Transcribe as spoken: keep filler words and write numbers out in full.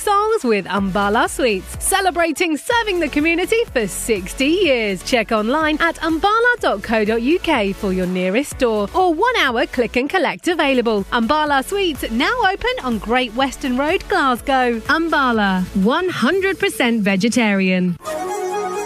songs with Umbala Sweets, celebrating serving the community for sixty years. Check online at umbala dot co dot uk for your nearest store or one hour click and collect available. Umbala Sweets now open on Great Western Road, Glasgow. Umbala, one hundred percent vegetarian.